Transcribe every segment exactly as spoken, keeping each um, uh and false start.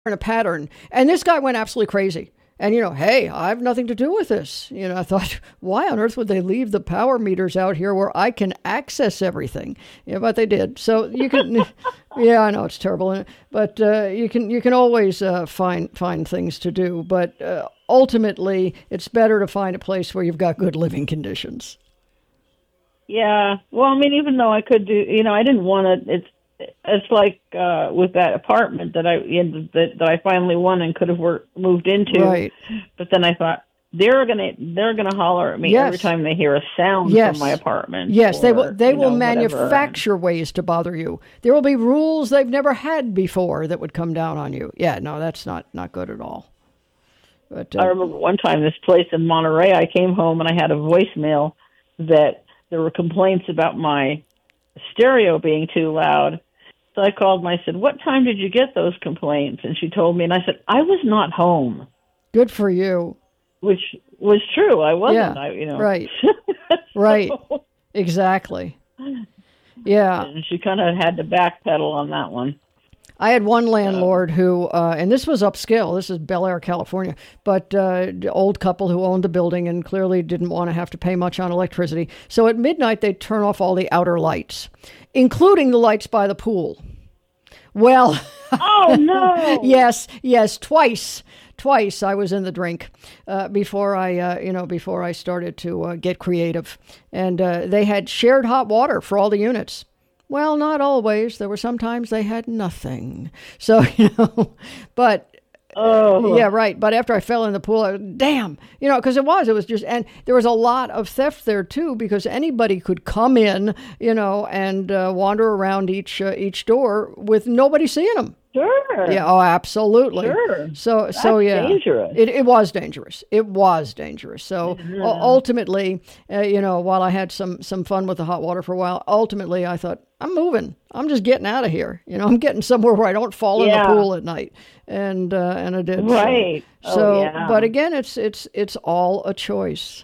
a pattern. And this guy went absolutely crazy. And, you know, hey, I have nothing to do with this. You know, I thought, why on earth would they leave the power meters out here where I can access everything? Yeah, but they did. So you can, yeah, I know it's terrible, but uh, you can you can always uh, find find things to do. But uh, ultimately, it's better to find a place where you've got good living conditions. Yeah. Well, I mean, even though I could do, you know, I didn't want to. It's it's like uh, with that apartment that I in, that, that I finally won and could have worked, moved into. Right. But then I thought they're gonna they're gonna holler at me yes. every time they hear a sound yes. from my apartment. Yes, or, they will. They will know, manufacture ways to bother you. There will be rules they've never had before that would come down on you. Yeah, no, that's not not good at all. But uh, I remember one time this place in Monterey. I came home and I had a voicemail that there were complaints about my stereo being too loud. So I called and I said, "What time did you get those complaints?" And she told me, and I said, "I was not home." Good for you. Which was true. I wasn't. Yeah, I, you know. Right. so, right. Exactly. Yeah. And she kind of had to backpedal on that one. I had one landlord who, uh, and this was upscale. This is Bel Air, California, but uh, the old couple who owned the building and clearly didn't want to have to pay much on electricity. So at midnight, they'd turn off all the outer lights, including the lights by the pool. Well, oh no! yes, yes, twice, twice I was in the drink uh, before I, uh, you know, before I started to uh, get creative, and uh, they had shared hot water for all the units. Well, not always. There were sometimes they had nothing. So, you know, but oh, yeah, right. But after I fell in the pool, I was, damn, you know, because it was, it was just, and there was a lot of theft there too, because anybody could come in, you know, and uh, wander around each uh, each door with nobody seeing them. Sure. Yeah. Oh, absolutely. Sure. So, That's so yeah, dangerous. It, it was dangerous. It was dangerous. So Yeah. uh, ultimately, uh, you know, while I had some, some fun with the hot water for a while, ultimately I thought, I'm moving. I'm just getting out of here. You know, I'm getting somewhere where I don't fall Yeah. in the pool at night. And, uh, and I did. Right. So, Oh, so yeah. but again, it's, it's, it's all a choice,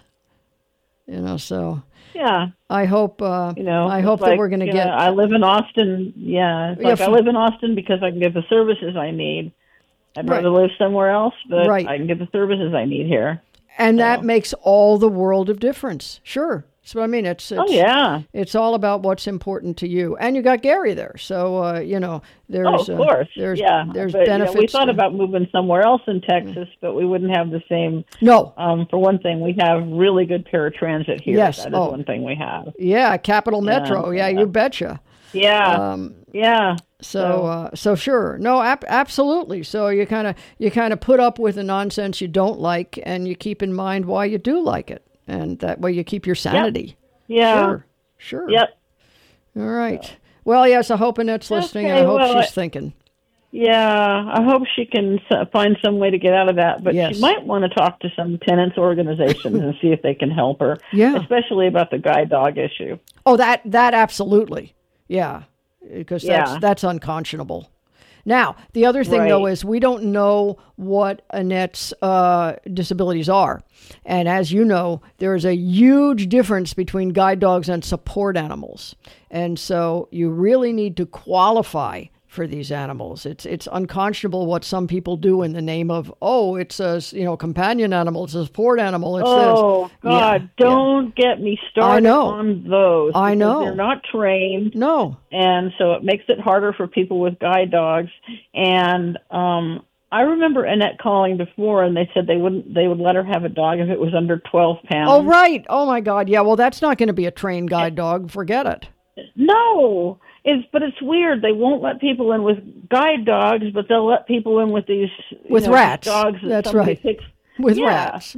you know, so. Yeah. I hope, uh, You know, I it's hope like, that we're going to you get. know, I live in Austin. Yeah. It's Yeah, like f- I live in Austin because I can get the services I need. I'd Right. rather live somewhere else, but Right. I can get the services I need here. And So. that makes all the world of difference. Sure. So, I mean, it's, it's Oh, yeah. it's all about what's important to you. And you got Gary there. So, uh, you know, there's, Oh, of course. uh, there's, yeah. there's but, benefits. You know, we thought to- about moving somewhere else in Texas, but we wouldn't have the same. No. Um, for one thing, we have really good paratransit here. Yes. That is Oh. one thing we have. Yeah. Capital Metro. Yeah, yeah. you betcha. Yeah. Um, yeah. So, So- uh, so sure. No, ap- absolutely. So you kind of, you kind of put up with the nonsense you don't like and you keep in mind why you do like it. And that way you keep your sanity. Yeah. Sure. Sure. Yep. All right. Well, yes, I hope Annette's listening and I Okay, hope well, she's I- thinking. Yeah, I hope she can s- find some way to get out of that. But Yes. she might want to talk to some tenants organizations and see if they can help her. Yeah. Especially about the guide dog issue. Oh, that, that absolutely. Yeah. Because that's, Yeah. that's unconscionable. Now, the other thing, though, Right. is we don't know what Annette's uh, disabilities are. And as you know, there is a huge difference between guide dogs and support animals. And so you really need to qualify for these animals. It's it's unconscionable what some people do in the name of, oh, it's a, you know, companion animal, it's a support animal, it's Oh, this. God, Yeah, don't get me started I know. on those. I because know. They're not trained. yeah. No. And so it makes it harder for people with guide dogs. And um, I remember Annette calling before, and they said they wouldn't. They would let her have a dog if it was under twelve pounds. Oh, right. Oh, my God. Yeah, well, that's not going to be a trained guide dog. Forget it. No, it's but it's weird. They won't let people in with guide dogs, but they'll let people in with these you With know, rats. these dogs. That That's somebody right. Picks. With Yeah. rats.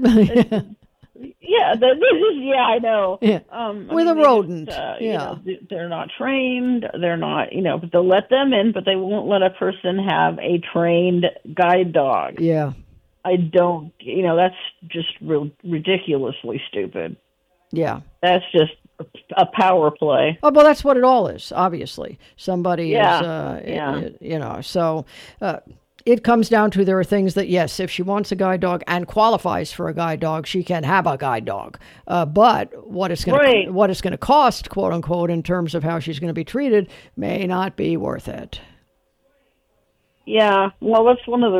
Yeah, that, this is yeah, I know. Yeah. Um, I With mean, a they rodent. just, uh, you Yeah. know, th- they're not trained. They're not, you know, but they'll let them in, but they won't let a person have a trained guide dog. Yeah. I don't, you know, that's just real ridiculously stupid. Yeah. That's just a power play. Oh, well, that's what it all is, obviously. Somebody Yeah. is, uh, Yeah. i- i- you know, so uh, it comes down to there are things that, yes, if she wants a guide dog and qualifies for a guide dog, she can have a guide dog. Uh, but what it's going Right. to what it's going to cost, quote unquote, in terms of how she's going to be treated, may not be worth it. Yeah, well, that's one of the